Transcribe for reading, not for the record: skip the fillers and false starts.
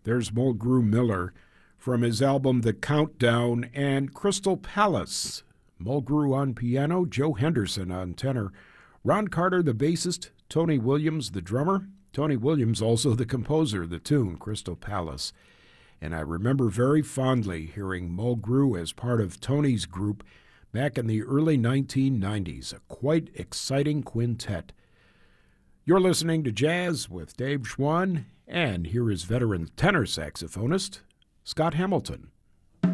There's Mulgrew Miller from his album The Countdown, and Crystal Palace. Mulgrew on piano, Joe Henderson on tenor, Ron Carter the bassist, Tony Williams the drummer. Tony Williams also the composer of the tune, Crystal Palace. And I remember very fondly hearing Mulgrew as part of Tony's group back in the early 1990s, a quite exciting quintet. You're listening to Jazz with Dave Schwann, and here is veteran tenor saxophonist Scott Hamilton.